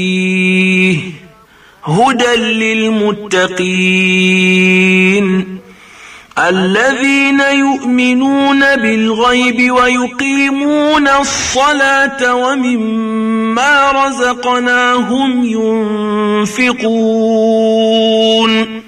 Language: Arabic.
هدى للمتقين الذين يؤمنون بالغيب ويقيمون الصلاة ومما رزقناهم ينفقون